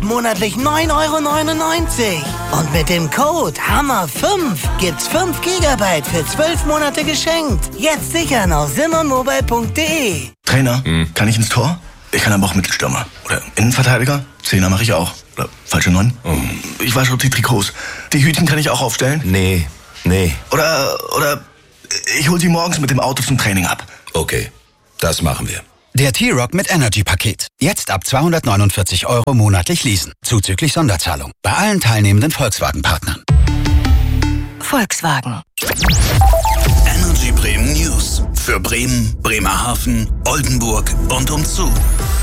monatlich 9,99 €. Und mit dem Code HAMMER5 gibt's 5 GB für 12 Monate geschenkt. Jetzt sichern auf simonmobile.de. Trainer, kann ich ins Tor? Ich kann aber auch Mittelstürmer. Oder Innenverteidiger? Zehner mache ich auch. Oder falsche 9? Ich wasche die Trikots. Die Hütchen kann ich auch aufstellen? Nee. Oder ich hol sie morgens mit dem Auto zum Training ab. Okay, das machen wir. Der T-Rock mit Energy-Paket. Jetzt ab 249 € monatlich leasen. Zuzüglich Sonderzahlung. Bei allen teilnehmenden Volkswagen-Partnern. Volkswagen. Energy Bremen News. Für Bremen, Bremerhaven, Oldenburg und umzu.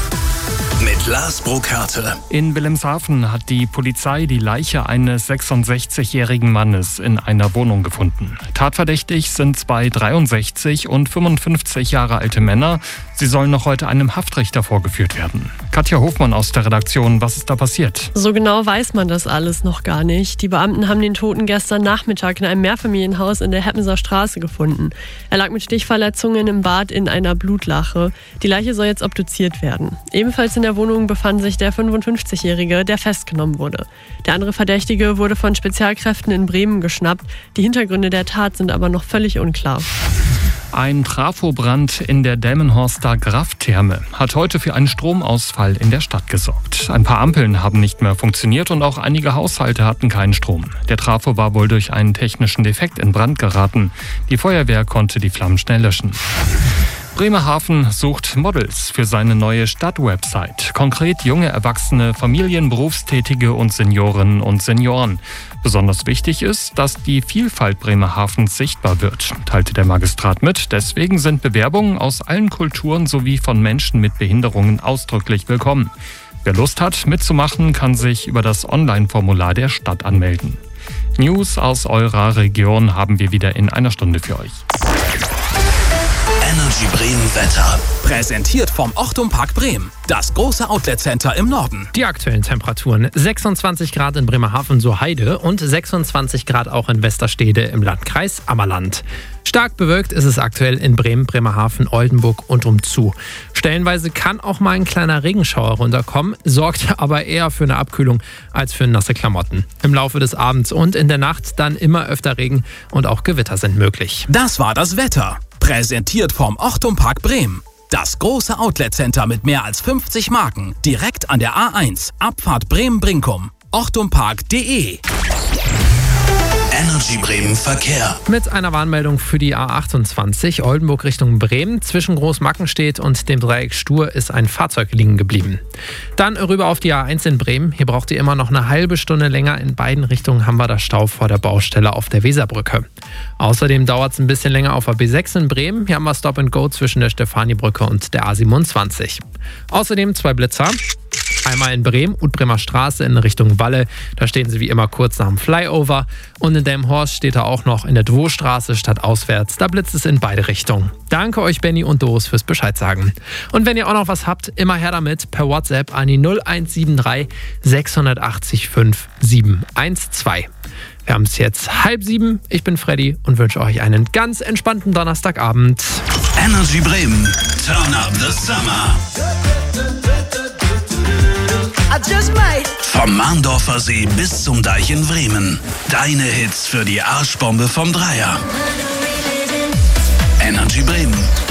Mit Lars Burkhardt. In Wilhelmshaven hat die Polizei die Leiche eines 66-jährigen Mannes in einer Wohnung gefunden. Tatverdächtig sind 2 63 und 55 Jahre alte Männer. Sie sollen noch heute einem Haftrichter vorgeführt werden. Katja Hofmann aus der Redaktion, was ist da passiert? So genau weiß man das alles noch gar nicht. Die Beamten haben den Toten gestern Nachmittag in einem Mehrfamilienhaus in der Heppenser Straße gefunden. Er lag mit Stichverletzungen im Bad in einer Blutlache. Die Leiche soll jetzt obduziert werden. Ebenfalls in der Wohnung befand sich der 55-Jährige, der festgenommen wurde. Der andere Verdächtige wurde von Spezialkräften in Bremen geschnappt. Die Hintergründe der Tat sind aber noch völlig unklar. Ein Trafobrand in der Delmenhorster Graf-Therme hat heute für einen Stromausfall in der Stadt gesorgt. Ein paar Ampeln haben nicht mehr funktioniert und auch einige Haushalte hatten keinen Strom. Der Trafo war wohl durch einen technischen Defekt in Brand geraten. Die Feuerwehr konnte die Flammen schnell löschen. Bremerhaven sucht Models für seine neue Stadtwebsite. Konkret junge Erwachsene, Familien, Berufstätige und Seniorinnen und Senioren. Besonders wichtig ist, dass die Vielfalt Bremerhavens sichtbar wird, teilte der Magistrat mit. Deswegen sind Bewerbungen aus allen Kulturen sowie von Menschen mit Behinderungen ausdrücklich willkommen. Wer Lust hat, mitzumachen, kann sich über das Online-Formular der Stadt anmelden. News aus eurer Region haben wir wieder in einer Stunde für euch. Energy Bremen Wetter. Präsentiert vom Ochtum Park Bremen. Das große Outlet-Center im Norden. Die aktuellen Temperaturen: 26 Grad in Bremerhaven-Soheide und 26 Grad auch in Westerstede im Landkreis Ammerland. Stark bewölkt ist es aktuell in Bremen, Bremerhaven, Oldenburg und umzu. Stellenweise kann auch mal ein kleiner Regenschauer runterkommen, sorgt aber eher für eine Abkühlung als für nasse Klamotten. Im Laufe des Abends und in der Nacht dann immer öfter Regen und auch Gewitter sind möglich. Das war das Wetter. Präsentiert vom Ochtum Park Bremen. Das große Outlet-Center mit mehr als 50 Marken. Direkt an der A1. Abfahrt Bremen-Brinkum. ochtumpark.de. Energy Bremen Verkehr. Mit einer Warnmeldung für die A28 Oldenburg Richtung Bremen. Zwischen Großmackenstedt und dem Dreieck Stur ist ein Fahrzeug liegen geblieben. Dann rüber auf die A1 in Bremen. Hier braucht ihr immer noch eine halbe Stunde länger. In beiden Richtungen haben wir das Stau vor der Baustelle auf der Weserbrücke. Außerdem dauert es ein bisschen länger auf der B6 in Bremen. Hier haben wir Stop and Go zwischen der Stefanibrücke und der A27. Außerdem 2 Blitzer. Einmal in Bremen, Utbremer Straße in Richtung Walle. Da stehen sie wie immer kurz nach dem Flyover. Und in Delmenhorst steht er auch noch in der Dwostraße statt auswärts. Da blitzt es in beide Richtungen. Danke euch, Benny und Doris, fürs Bescheid sagen. Und wenn ihr auch noch was habt, immer her damit per WhatsApp an die 0173 680 5712. Wir haben es jetzt 6:30. Ich bin Freddy und wünsche euch einen ganz entspannten Donnerstagabend. Energy Bremen. Turn up the summer. Vom Mahndorfer See bis zum Deich in Bremen. Deine Hits für die Arschbombe vom Dreier. Energy Bremen.